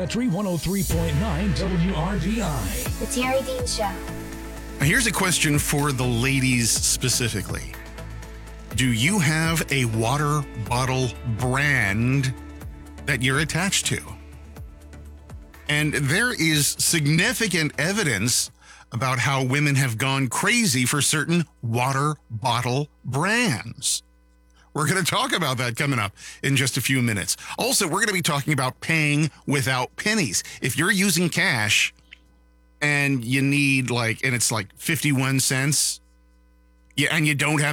Country 103.9 WRGI. The Terry Dean Show. Now, here's a question for the ladies specifically. Do you have a water bottle brand that you're attached to? And there is significant evidence about how women have gone crazy for certain water bottle brands. We're going to talk about that coming up in just a few minutes. Also, we're going to be talking about paying without pennies. If you're using cash and you need and it's like 51 cents, and you don't have